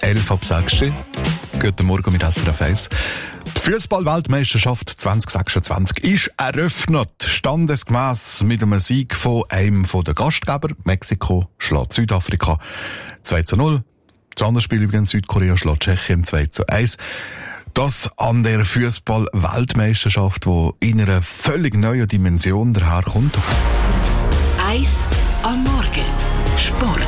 11:06. Guten Morgen mit SRF 1. Die Fußball-Weltmeisterschaft 2026 ist eröffnet. Standesgemäss mit einem Sieg von einem der Gastgeber. Mexiko schlägt Südafrika 2:0. Das andere Spiel übrigens, Südkorea schlägt Tschechien 2:1. Das an der Fußball-Weltmeisterschaft, die in einer völlig neuen Dimension daherkommt. 1 am Morgen. Sport.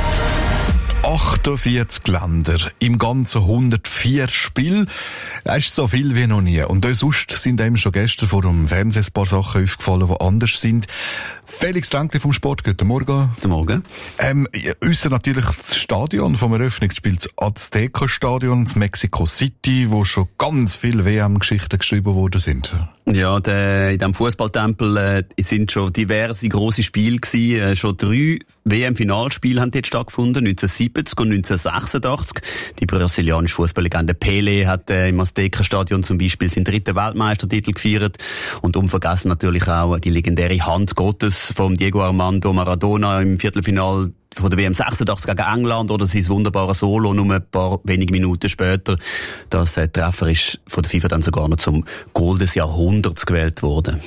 48 Länder, im ganzen 104 Spiele. Das ist so viel wie noch nie. Und auch sonst sind einem schon gestern vor dem Fernsehen ein paar Sachen aufgefallen, die anders sind. Felix Ränkli vom Sport, guten Morgen. Guten Morgen. Ausser natürlich das Stadion vom Eröffnungsspiel, das Azteca-Stadion, das Mexico City, wo schon ganz viele WM-Geschichten geschrieben worden sind. Ja, in diesem Fußballtempel sind schon diverse grosse Spiele gewesen. Schon 3 WM-Finalspiele haben dort stattgefunden, 1970 und 1986. Die brasilianische Fußballlegende Pelé hat im Azteca-Stadion zum Beispiel seinen 3. Weltmeistertitel gefeiert. Und unvergessen natürlich auch die legendäre Hand Gottes von Diego Armando Maradona im Viertelfinal von der WM 86 gegen England oder sein wunderbares Solo nur ein paar wenige Minuten später. Das Treffer ist von der FIFA dann sogar noch zum Goal des Jahrhunderts gewählt worden.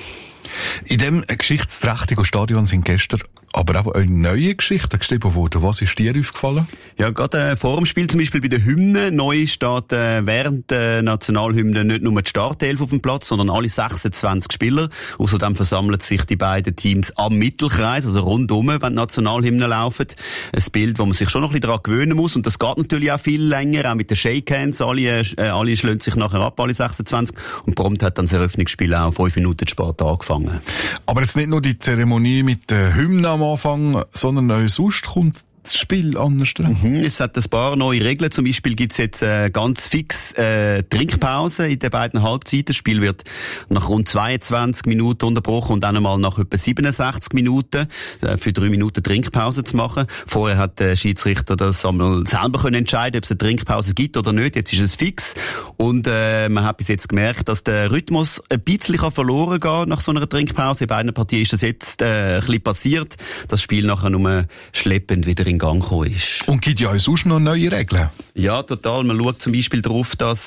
In dem geschichtsträchtigen Stadion sind gestern aber auch eine neue Geschichte geschrieben worden. Was ist dir aufgefallen? Ja, gerade vor dem Spiel zum Beispiel bei der Hymne. Neu steht während der Nationalhymne nicht nur die Startelf auf dem Platz, sondern alle 26 Spieler. Außerdem versammeln sich die beiden Teams am Mittelkreis, also rundum, wenn die Nationalhymne laufen. Ein Bild, wo man sich schon noch ein bisschen daran gewöhnen muss. Und das geht natürlich auch viel länger, auch mit den Shakehands. Alle schlagen sich nachher ab, alle 26. Und prompt hat dann das Eröffnungsspiel auch 5 Minuten spät angefangen. Aber jetzt nicht nur die Zeremonie mit der Hymne am Anfang, sondern auch sonst kommt das Spiel anders dran. Es hat ein paar neue Regeln. Zum Beispiel gibt es jetzt ganz fix Trinkpause in den beiden Halbzeiten. Das Spiel wird nach rund 22 Minuten unterbrochen und dann einmal nach etwa 67 Minuten für 3 Minuten Trinkpause zu machen. Vorher hat der Schiedsrichter das einmal selber können entscheiden, ob es eine Trinkpause gibt oder nicht. Jetzt ist es fix. Und man hat bis jetzt gemerkt, dass der Rhythmus ein bisschen verloren geht nach so einer Trinkpause. In beiden Partien ist das jetzt ein bisschen passiert. Das Spiel nachher nur schleppend wieder in Gang gekommen ist. Und gibt ja auch sonst noch neue Regeln? Ja, total. Man schaut zum Beispiel darauf, dass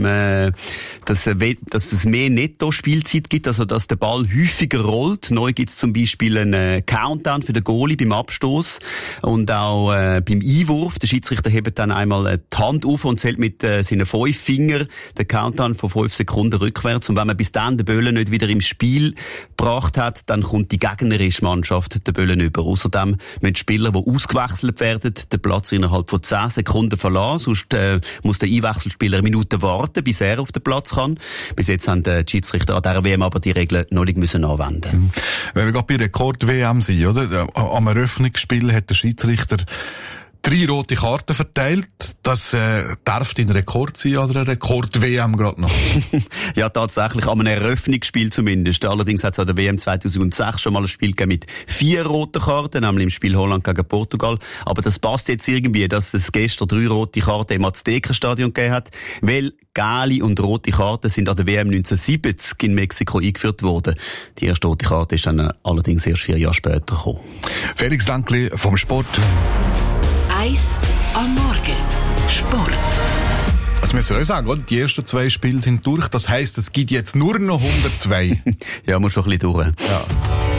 es mehr Netto-Spielzeit gibt, also dass der Ball häufiger rollt. Neu gibt es zum Beispiel einen Countdown für den Goalie beim Abstoß und auch beim Einwurf. Der Schiedsrichter hebt dann einmal die Hand auf und zählt mit seinen 5 Fingern den Countdown von 5 Sekunden rückwärts. Und wenn man bis dann den Böllen nicht wieder im Spiel gebracht hat, dann kommt die gegnerische Mannschaft den Böllen über. Außerdem müssen Spieler, die ausgewechselt werden, den Platz innerhalb von 10 Sekunden verlassen. Sonst muss der Einwechselspieler eine Minute warten, bis er auf den Platz kann. Bis jetzt haben die Schiedsrichter an dieser WM aber die Regeln noch nicht müssen anwenden. Wenn wir gerade bei Rekord-WM sind, oder? Am Eröffnungsspiel hat der Schiedsrichter 3 rote Karten verteilt. Das darf ein Rekord sein oder ein Rekord-WM gerade noch? Ja, tatsächlich, an einem Eröffnungsspiel zumindest. Allerdings hat es an der WM 2006 schon mal ein Spiel gegeben mit 4 roten Karten, nämlich im Spiel Holland gegen Portugal. Aber das passt jetzt irgendwie, dass es gestern 3 rote Karten im Azteca-Stadion gegeben hat, weil gelbe und rote Karten sind an der WM 1970 in Mexiko eingeführt worden. Die erste rote Karte ist dann allerdings erst 4 Jahre später gekommen. Felix Ränkli vom Sport. 1 am Morgen. Sport. Also wir sollen sagen, oder? Die ersten 2 Spiele sind durch. Das heisst, es gibt jetzt nur noch 102. Ja, muss schon ein bisschen durch. Ja.